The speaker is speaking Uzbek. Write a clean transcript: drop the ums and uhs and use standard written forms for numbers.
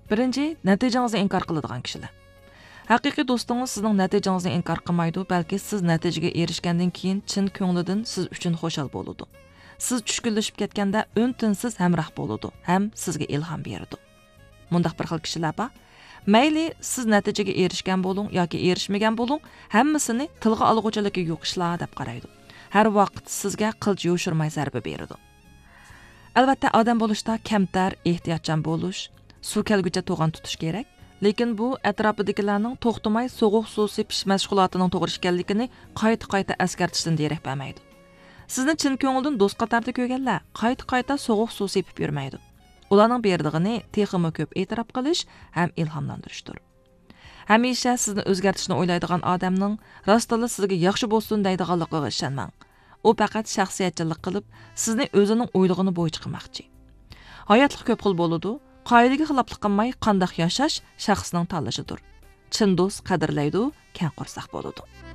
Birinchi, natijangizni inkor qiladigan kishilar. Haqiqiy do'stingiz sizning natijangizni inkor qilmaydi, balki siz natijaga erishgandan keyin chin ko'nglidan siz uchun xushal bo'ladi. Siz tushkunlashib ketganda o'ntinsiz hamroh bo'ladi, ham sizga ilhom beradi. Mundaq bir xil kishilar bor. Mayli siz natijaga erishgan bo'ling yoki erishmagan bo'ling, hammasini tilga olg'uchilikka yo'q ishlar deb qaraydi. Har vaqt sizga qilch yo'shirmay zarba beradi. Albatta odam bo'lishda kamtar, ehtiyotchan bo'lish, suv kelguncha to'g'on tutish kerak. Lekin bu atrofidagilarning to'xtamay so'g'uq suv sepish mashg'ulotining to'g'ri ekanligini qayta eskartishdan derak bermaydi. Sizni chin ko'ngildan do'st qatorida ko'rganlar qayta so'g'uq suv sepib yurmaydi. Ularning berdig'ini texmi ko'p e'tirof qilish ham ilhomlantirishdir. Hamisha sizni o'zgartirishni o'ylaydigan odamning rostla sizga yaxshi bo'lsin deydiganligiga ishonmang. U faqat shaxsiyatchilik qilib, sizni o'zining o'ylig'ini bo'yicha qilmoqchi. Hayotlik ko'p xil bo'ladi. Qoidaga xiloflik qilmay qandoq yashash shaxsning tanlashidir. Chin do'st qadrlaydi, kang qo'rsoq bo'ladi.